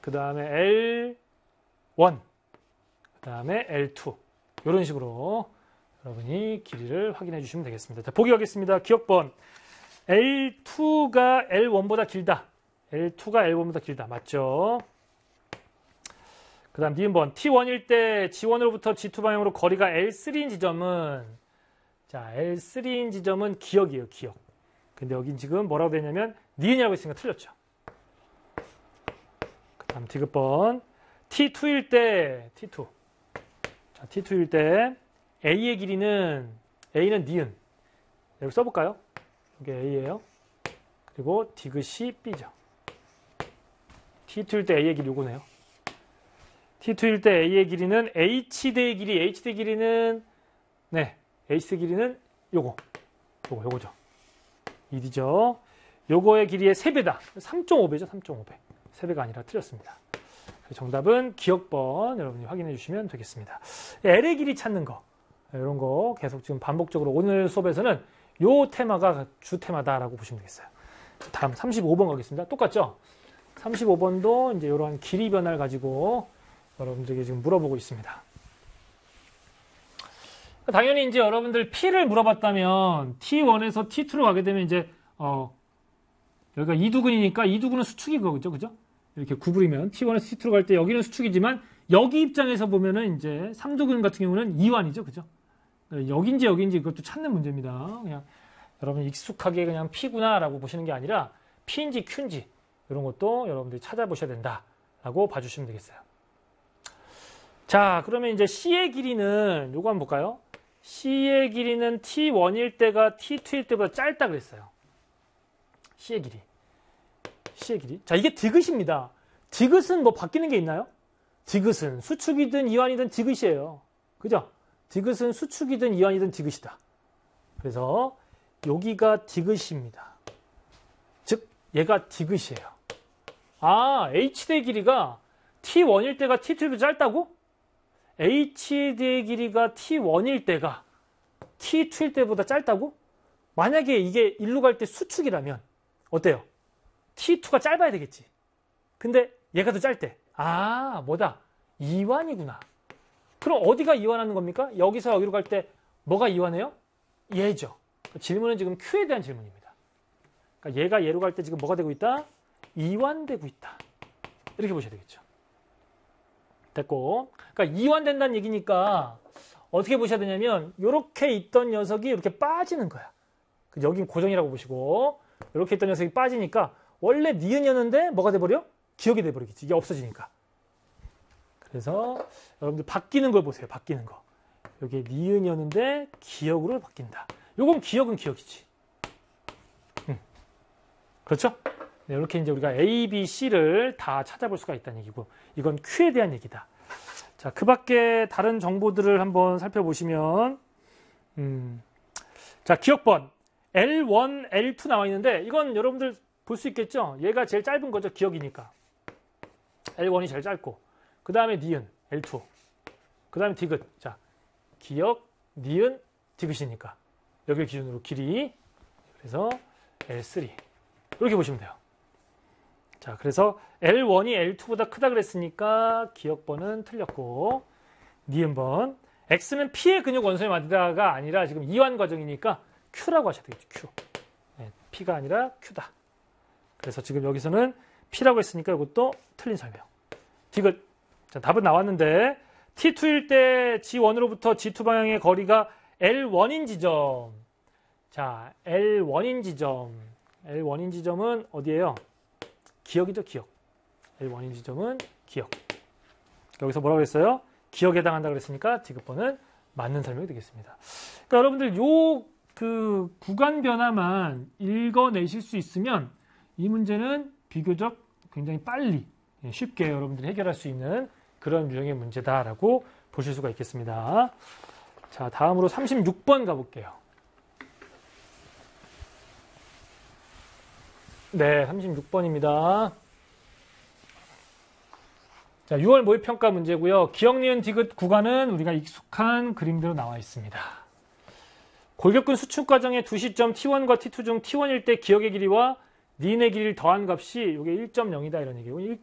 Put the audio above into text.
그 다음에 L1, 그 다음에 L2 이런 식으로 여러분이 길이를 확인해 주시면 되겠습니다. 자, 보기 가겠습니다. 기억번 L2가 L1보다 길다. L2가 L1보다 길다. 맞죠? 그 다음 니은번 T1일 때 G1으로부터 G2 방향으로 거리가 L3인 지점은 자 L3인 지점은 기역이에요. 기역. 근데 여긴 지금 뭐라고 되냐면 니은이라고 했으니까 틀렸죠. 그 다음 디귿번 T2일 때 T2 자 T2일 때 A의 길이는 A는 니은 여기 써볼까요? 이게 A예요. 그리고 디귿이 B죠. T2일 때 A의 길이 요거네요. T2일 때 A의 길이는 HD의 길이, HD의 길이는 네, HD의 길이는 요거죠. 2D죠. 요거의 길이의 3배다. 3.5배죠. 3.5배. 3배가 아니라 틀렸습니다. 정답은 기억번 여러분이 확인해 주시면 되겠습니다. L의 길이 찾는 거 이런 거 계속 지금 반복적으로 오늘 수업에서는 요 테마가 주 테마다라고 보시면 되겠어요. 다음 35번 가겠습니다. 똑같죠? 35번도 이제 이러한 길이 변화를 가지고 여러분들에게 지금 물어보고 있습니다. 당연히 이제 여러분들 P를 물어봤다면 T1에서 T2로 가게 되면 이제 여기가 이두근이니까 이두근은 수축이거든요. 그죠? 이렇게 구부리면 T1에서 T2로 갈 때 여기는 수축이지만 여기 입장에서 보면은 이제 삼두근 같은 경우는 이완이죠. 그죠? 여긴지 이것도 찾는 문제입니다. 그냥 여러분 익숙하게 그냥 P구나라고 보시는 게 아니라 P인지 Q인지 이런 것도 여러분들이 찾아보셔야 된다라고 봐주시면 되겠어요. 자, 그러면 이제 C의 길이는 요거 한번 볼까요? C의 길이는 T1일 때가 T2일 때보다 짧다 그랬어요. C의 길이. 자, 이게 디귿입니다. 디귿은 뭐 바뀌는 게 있나요? 디귿은 수축이든 이완이든 디귿이에요. 그죠? 디귿은 수축이든 이완이든 디귿이다. 그래서 여기가 디귿입니다. 즉, 얘가 디귿이에요. 아, HD의 길이가 T1일 때가 T2일 때 짧다고? HD의 길이가 T1일 때가 T2일 때보다 짧다고? 만약에 이게 일로 갈 때 수축이라면 어때요? T2가 짧아야 되겠지. 근데 얘가 더 짧대. 아, 뭐다? 이완이구나. 그럼 어디가 이완하는 겁니까? 여기서 여기로 갈 때 뭐가 이완해요? 얘죠. 질문은 지금 Q에 대한 질문입니다. 그러니까 얘가 얘로 갈 때 지금 뭐가 되고 있다? 이완되고 있다. 이렇게 보셔야 되겠죠. 됐고. 그러니까 이완된다는 얘기니까 어떻게 보셔야 되냐면 이렇게 있던 녀석이 이렇게 빠지는 거야. 여긴 고정이라고 보시고 이렇게 있던 녀석이 빠지니까 원래 니은이었는데 뭐가 돼버려? 기억이 돼버리겠지. 이게 없어지니까. 그래서 여러분들 바뀌는 걸 보세요. 바뀌는 거. 여기 니은이었는데 기억으로 바뀐다. 요건 기억은 기억이지. 그렇죠? 네, 이렇게 이제 우리가 A, B, C를 다 찾아볼 수가 있다는 얘기고 이건 Q에 대한 얘기다. 자, 그 밖에 다른 정보들을 한번 살펴보시면 자, 기억번 L1, L2 나와 있는데 이건 여러분들 볼 수 있겠죠? 얘가 제일 짧은 거죠. 기억이니까. L1이 제일 짧고 그 다음에 니은, L2 그 다음에 디귿. 자, 기억, 니은, 디귿이니까 여기 기준으로 길이 그래서 L3 이렇게 보시면 돼요. 자, 그래서 L1이 L2보다 크다 그랬으니까 기억번은 틀렸고 니은번 X는 P의 근육 원소의 마디다가 아니라 지금 이완 과정이니까 Q라고 하셔야 되겠죠. Q. 네, P가 아니라 Q다. 그래서 지금 여기서는 P라고 했으니까 이것도 틀린 설명. 디귿. 자, 답은 나왔는데 T2일 때 G1으로부터 G2 방향의 거리가 L1인 지점. 자, L1인 지점. L1인 지점은 어디예요? 기억이죠, 기억. L1인 지점은 기억. 여기서 뭐라고 했어요? 기억에 해당한다 그랬으니까 디귿번은 맞는 설명이 되겠습니다. 그러니까 여러분들 요 그 구간 변화만 읽어내실 수 있으면 이 문제는 비교적 굉장히 빨리 쉽게 여러분들이 해결할 수 있는 그런 유형의 문제다라고 보실 수가 있겠습니다. 자, 다음으로 36번 가볼게요. 네, 36번입니다. 자, 6월 모의평가 문제고요. 기억, 니은, 디귿 구간은 우리가 익숙한 그림대로 나와 있습니다. 골격근 수축 과정의 두 시점 T1과 T2 중 T1일 때 기억의 길이와 니은의 길이를 더한 값이 이게 1.0이다 이런 얘기고